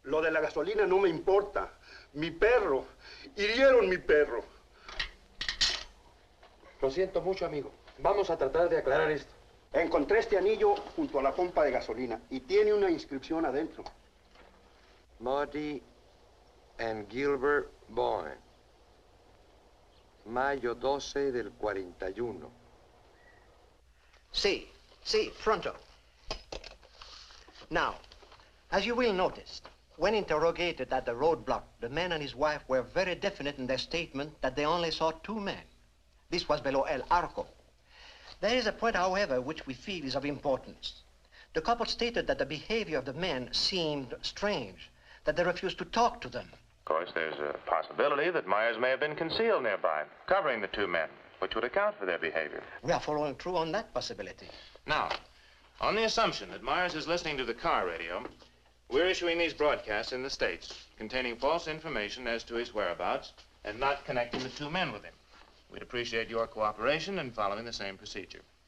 Lo de la gasolina no me importa. Mi perro. Hirieron mi perro. Lo siento mucho, amigo. Vamos a tratar de aclarar esto. Encontré este anillo junto a la pompa de gasolina y tiene una inscripción adentro. Marty and Gilbert Bowen. Mayo 12 del 41. Sí, pronto. Now, as you will notice, when interrogated at the roadblock, the man and his wife were very definite in their statement that they only saw two men. This was below El Arco. There is a point, however, which we feel is of importance. The couple stated that the behavior of the men seemed strange, that they refused to talk to them. Of course, there's a possibility that Myers may have been concealed nearby, covering the two men, which would account for their behavior. We are following through on that possibility. Now, on the assumption that Myers is listening to the car radio, we're issuing these broadcasts in the States containing false information as to his whereabouts and not connecting the two men with him. We'd appreciate your cooperation in following the same procedure.